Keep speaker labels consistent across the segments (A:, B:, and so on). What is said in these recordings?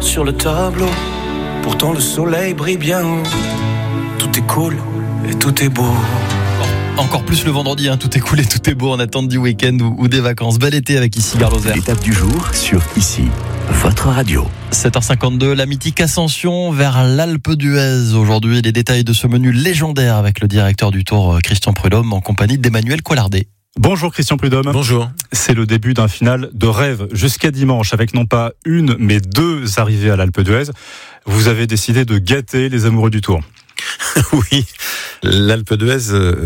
A: sur le tableau. Pourtant le soleil brille bien haut. Tout est cool et tout est beau.
B: Encore plus le vendredi, tout est cool et tout est beau en attente du week-end ou des vacances. Bel été avec Ici Gare Lozère.
C: L'étape du jour sur Ici, votre radio.
B: 7h52, la mythique ascension vers l'Alpe d'Huez. Aujourd'hui, les détails de ce menu légendaire avec le directeur du Tour, Christian Prudhomme, en compagnie d'Emmanuel Collardet.
D: Bonjour Christian Prudhomme.
E: Bonjour.
D: C'est le début d'un final de rêve jusqu'à dimanche avec non pas une mais deux arrivées à l'Alpe d'Huez. Vous avez décidé de gâter les amoureux du Tour.
E: Oui, l'Alpe d'Huez,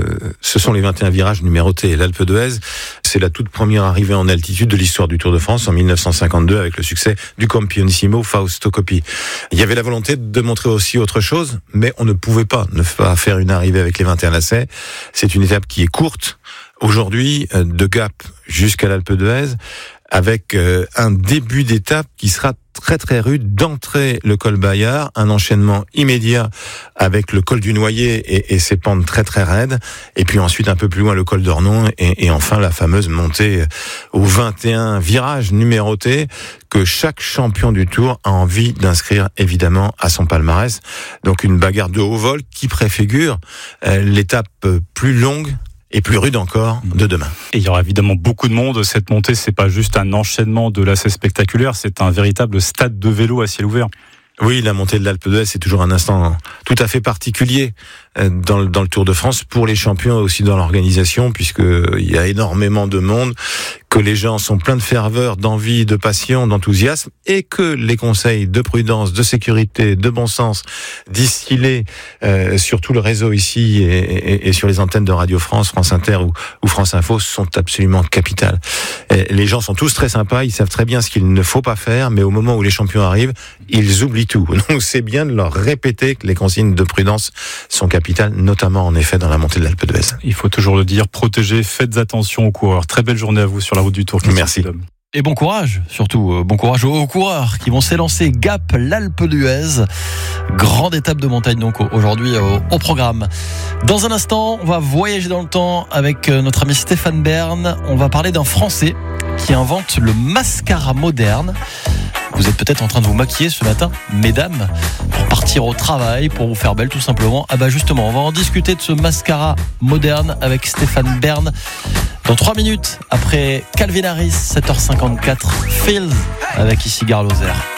E: ce sont les 21 virages numérotés. L'Alpe d'Huez, c'est la toute première arrivée en altitude de l'histoire du Tour de France en 1952 avec le succès du Campionissimo Fausto Coppi. Il y avait la volonté de montrer aussi autre chose, mais on ne pouvait pas ne pas faire une arrivée avec les 21 lacets. C'est une étape qui est courte. Aujourd'hui, de Gap jusqu'à l'Alpe d'Huez, avec un début d'étape qui sera très très rude, d'entrée le col Bayard, un enchaînement immédiat avec le col du Noyer et ses pentes très très raides, et puis ensuite un peu plus loin le col d'Ornon et enfin la fameuse montée aux 21 virages numérotés que chaque champion du Tour a envie d'inscrire évidemment à son palmarès. Donc une bagarre de haut vol qui préfigure l'étape plus longue et plus rude encore de demain.
D: Et il y aura évidemment beaucoup de monde. Cette montée, c'est pas juste un enchaînement de lacets spectaculaires, c'est un véritable stade de vélo à ciel ouvert.
E: Oui, la montée de l'Alpe d'Huez, c'est toujours un instant tout à fait particulier dans le Tour de France pour les champions et aussi dans l'organisation, puisque il y a énormément de monde, que les gens sont pleins de ferveur, d'envie, de passion, d'enthousiasme, et que les conseils de prudence, de sécurité, de bon sens distillés sur tout le réseau ici et sur les antennes de Radio France, France Inter ou France Info sont absolument capitales. Et les gens sont tous très sympas, ils savent très bien ce qu'il ne faut pas faire, mais au moment où les champions arrivent, ils oublient tout. Donc c'est bien de leur répéter que les consignes de prudence sont capitales, notamment en effet dans la montée de l'Alpe d'Huez.
D: Il faut toujours le dire, protégez, faites attention aux coureurs. Très belle journée à vous sur la route du Tour.
E: Merci.
B: Et bon courage, surtout bon courage aux coureurs qui vont s'élancer Gap, l'Alpe d'Huez. Grande étape de montagne donc aujourd'hui au programme. Dans un instant, on va voyager dans le temps avec notre ami Stéphane Bern. On va parler d'un Français qui invente le mascara moderne. Vous êtes peut-être en train de vous maquiller ce matin, mesdames, pour partir au travail, pour vous faire belle tout simplement. Justement, on va en discuter de ce mascara moderne avec Stéphane Bern dans 3 minutes après Calvin Harris, 7h54, Fields avec Ici Gare Lozère.